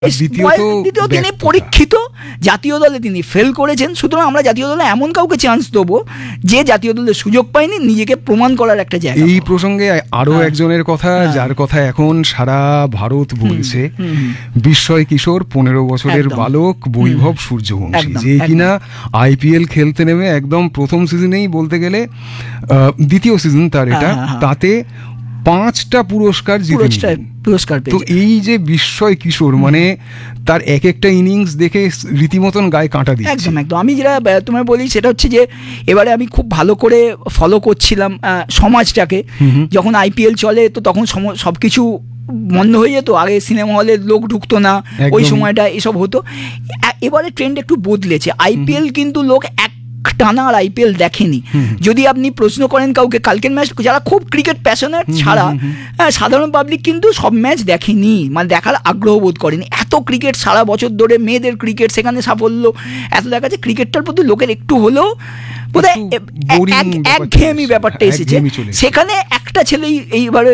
দ্বিতীয় তিনি পরীক্ষিত, জাতীয় দলে তিনি ফেল করেছেন, সুতরাং আমরা জাতীয় দলে এমন কাউকে চান্স দেবো যে জাতীয় দলে সুযোগ পায়নি, নিজেকে প্রমাণ করার একটা জায়গা। এই প্রসঙ্গে আরো একজনের কথা, যার কথা এখন সারা ভারত বলছে, বিস্ময় কিশোর 15 বছরের বালক বৈভব সূর্যবংশী, যে কিনা IPL খেলতে নেমে একদম প্রথম সিজনেই, বলতে গেলে দ্বিতীয় সিজন তার এটা, তাতে 5টা পুরস্কার জিতে। তো এই যে বিস্ময় কিশোর, মানে তার এক একটা ইনিংস দেখে রীতিমতন গায়ে কাঁটা দিচ্ছে। একদম একদম। আমি যেটা তোমায় বলি সেটা হচ্ছে যে এবারে আমি খুব ভালো করে ফলো করছিলাম সমাজটাকে। যখন IPL চলে তো তখন সবকিছু বন্ধ হয়ে যেত, আগে সিনেমা হলে লোক ঢুকতো না, ওই সময়টা এসব হতো। এবারে ট্রেন্ড একটু বদলেছে, IPL কিন্তু লোক টানা আর IPL দেখেনি। যদি আপনি প্রশ্ন করেন কাউকে কালকের ম্যাচ, যারা খুব ক্রিকেট প্যাশনেট ছাড়া সাধারণ পাবলিক কিন্তু সব ম্যাচ দেখেনি, মানে দেখার আগ্রহ বোধ করেনি। এত ক্রিকেট সারা বছর ধরে, মেয়েদের ক্রিকেট, সেখানে সাফল্য এত দেখা যায়, ক্রিকেটটার প্রতি লোকের একটু হলেও বোধহয় একঘেয়েমি ব্যাপারটা এসেছে। সেখানে একটা ছেলেই এইবারে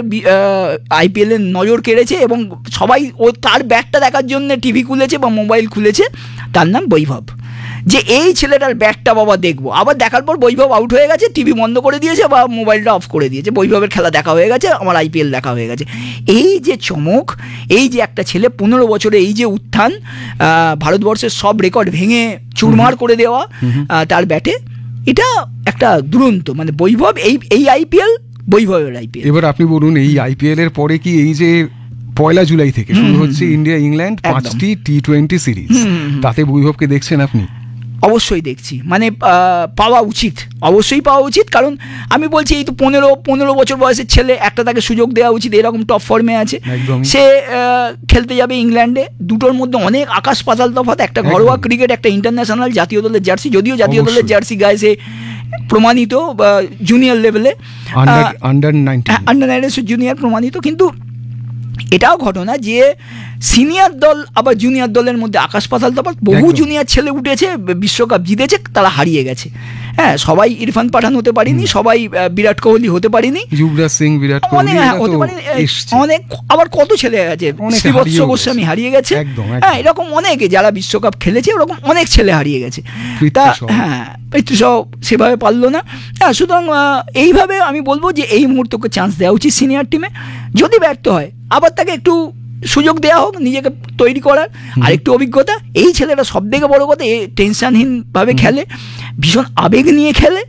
IPL এর নজর কেড়েছে এবং সবাই তার ব্যাটটা দেখার জন্য টিভি খুলেছে বা মোবাইল খুলেছে, তার নাম বৈভব। যে এই ছেলেটার ব্যাটটা বাবা দেখবো, আবার দেখার পর বৈভব আউট হয়ে গেছে, টিভি বন্ধ করে দিয়েছে বা মোবাইলটা অফ করে দিয়েছে, বৈভবের খেলা দেখা হয়ে গেছে, আমার IPL দেখা হয়ে গেছে। এই যে চমক, এই যে একটা ছেলে 15 বছরে এই যে উত্থান, ভারতবর্ষের সব রেকর্ড ভেঙে চুরমার করে দেওয়া তার ব্যাটে, এটা একটা দুরন্ত, মানে বৈভব, এই IPL বৈভবের IPL। এবার আপনি বলুন, এই IPL এর পরে কি এই যে 1 জুলাই থেকে শুরু হচ্ছে ইন্ডিয়া ইংল্যান্ড 5টি T20 সিরিজ, তাতে বৈভবকে দেখছেন আপনি? অবশ্যই দেখছি, মানে পাওয়া উচিত, অবশ্যই পাওয়া উচিত। কারণ আমি বলছি এই তো 15 বছর বয়সের ছেলে, একটা তাকে সুযোগ দেওয়া উচিত, এরকম টপ ফর্মে আছে, সে খেলতে যাবে ইংল্যান্ডে। দুটোর মধ্যে অনেক আকাশ পাতাল তফাৎ, একটা ঘরোয়া ক্রিকেট, একটা ইন্টারন্যাশনাল জাতীয় দলের জার্সি, যদিও জাতীয় দলের জার্সি গায়ে সে প্রমাণিত জুনিয়র লেভেলে, আন্ডার 19 জুনিয়র প্রমাণিত, কিন্তু এটাও ঘটনা যে সিনিয়র দল আবার জুনিয়র দলের মধ্যে আকাশ পাতাল তফাৎ। বহু জুনিয়র ছেলে উঠেছে, বিশ্বকাপ জিতেছে, তারা হারিয়ে গেছে। হ্যাঁ, সবাই ইরফান পাঠান হতে পারিনি, সবাই বিরাট কোহলি হতে পারিনি, যুবরাজ সিং, বিরাট কোহলি হতে পারিনি, অনেক আবার কত ছেলে আছে, শ্রীবৎস গোস্বামী হারিয়ে গেছে, হ্যাঁ, এরকম অনেকে যারা বিশ্বকাপ খেলেছে, ওরকম অনেক ছেলে হারিয়ে গেছে। হ্যাঁ, পৃথ্বী সেভাবে পারলো না। হ্যাঁ, সুতরাং এইভাবে আমি বলবো যে এই মুহূর্তকে চান্স দেওয়া উচিত সিনিয়র টিমে। যদি ব্যর্থ হয় আবার তাকে একটু সুযোগ দেওয়া হোক নিজেকে তৈরি করার, আর একটু অভিজ্ঞতা। এই ছেলেটা সব থেকে বড় কথা, টেনশনহীনভাবে খেলে, ভীষণ আবেগ নিয়ে খেলে,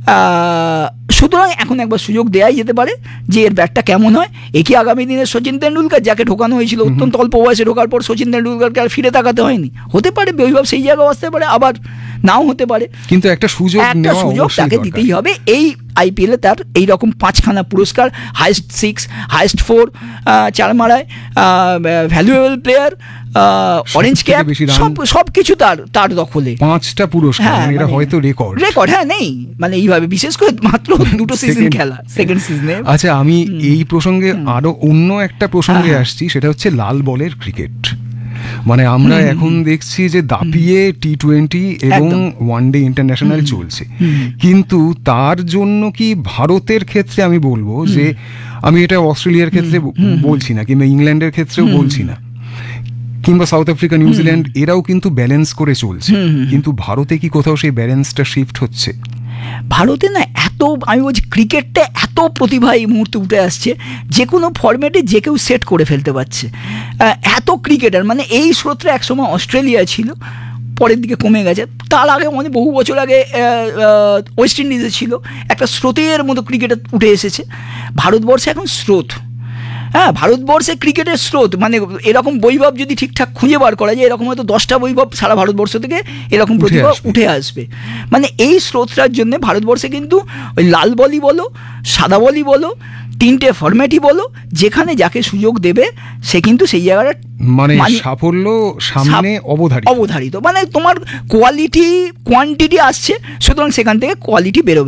সুতরাং এখন একবার সুযোগ দেওয়াই যেতে পারে যে এর ব্যাটটা কেমন হয়। একই আগামী দিনে সচিন তেন্ডুলকার, যাকে ঢোকানো হয়েছিল অত্যন্ত অল্প বয়সে, ঢোকার পর সচিন তেন্ডুলকারকে আর ফিরে তাকাতে হয়নি, হতে পারে বৈভব সেই জায়গায় আসতে পারে, আবার নাও হতে পারে, কিন্তু একটা সুযোগ তাকে দিতেই হবে। এই IPL এ তার এইরকম 5খানা পুরস্কার, highest 6, highest 4, 4 মারায়, valuable player, orange cap, সবকিছু তার দখলে, 5টা পুরস্কার, এটা হয়তো রেকর্ড। হ্যাঁ, নেই মানে এইভাবে, বিশেষ করে মাত্র 2টো সিজন খেলা, সেকেন্ড সিজনে। আচ্ছা, আমি এই প্রসঙ্গে আরো অন্য একটা প্রসঙ্গে আসছি, সেটা হচ্ছে লাল বলের ক্রিকেট। মানে আমরা এখন দেখছি যে দাপিয়ে T20 এবং ওয়ানডে ইন্টারন্যাশনাল চলছে, কিন্তু তার জন্য কি ভারতের ক্ষেত্রে আমি বলবো যে, আমি এটা অস্ট্রেলিয়ার ক্ষেত্রে বলছি না, কিংবা ইংল্যান্ডের ক্ষেত্রেও বলছি না, কিংবা সাউথ আফ্রিকা, নিউজিল্যান্ড, এরাও কিন্তু ব্যালেন্স করে চলছে, কিন্তু ভারতে কি কোথাও সেই ব্যালেন্সটা শিফট হচ্ছে? ভারতে না এত, আমি বলছি ক্রিকেটটা এত প্রতিভা এই মুহূর্তে উঠে আসছে, যে কোনো ফরম্যাটে যে কেউ সেট করে ফেলতে পারছে, এত ক্রিকেটার। মানে এই স্রোতটা একসময় অস্ট্রেলিয়া ছিল, পরের দিকে কমে গেছে, তার আগে অনেক বহু বছর আগে ওয়েস্ট ইন্ডিজে ছিল, একটা স্রোতের মতো ক্রিকেটার উঠে এসেছে। ভারতবর্ষে এখন স্রোত, হ্যাঁ, ভারতবর্ষে ক্রিকেটের স্রোত, মানে এরকম বৈভব যদি ঠিকঠাক খুঁজে বার করা যায়, এরকম হয়তো 10টা বৈভব সারা ভারতবর্ষ থেকে এরকম প্রতিভা উঠে আসবে। মানে এই স্রোতটার জন্য ভারতবর্ষে কিন্তু ওই লাল বলই বলো, সাদা বলই বলো, 3টে ফরম্যাটই বলো, যেখানে যাকে সুযোগ দেবে সে কিন্তু সেই জায়গাটা, মানে সাফল্য সামনে অবধারিত, মানে তোমার কোয়ালিটি কোয়ান্টিটি আসছে, সুতরাং সেখান থেকে কোয়ালিটি বেরোবেই।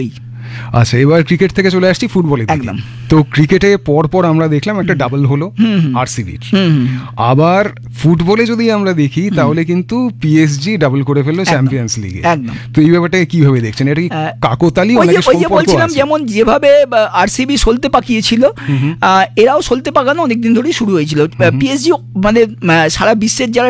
আচ্ছা, এবার ক্রিকেট থেকে চলে আসছি ফুটবলে। একদম। তো ক্রিকেটে পর আমরা দেখলাম একটা ডাবল হলো আরসিবির। আবার ফুটবলে যদি আমরা দেখি তাহলে কিন্তু পিএসজি ডাবল করে ফেললো চ্যাম্পিয়ন্স লিগে। একদম। তো এই ব্যাপারটা কিভাবে দেখছেন? এটা কি কাকতালি? ওই যে বলছিলাম, যেমন যেভাবে আরসিবি সলতে পাকিয়েছিল, এরাও সলতে পাকানো অনেকদিন ধরেই শুরু হয়েছিল। পিএসজি মানে সারা বিশ্বের যারা